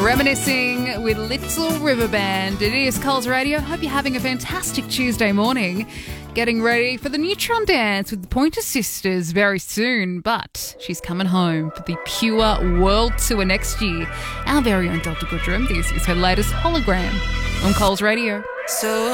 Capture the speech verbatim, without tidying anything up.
Reminiscing with Little River Band. It is Coles Radio. Hope you're having a fantastic Tuesday morning. Getting ready for the Neutron Dance with the Pointer Sisters very soon. But she's coming home for the Pure World Tour next year. Our very own Delta Goodrum. This is her latest hologram on Coles Radio. So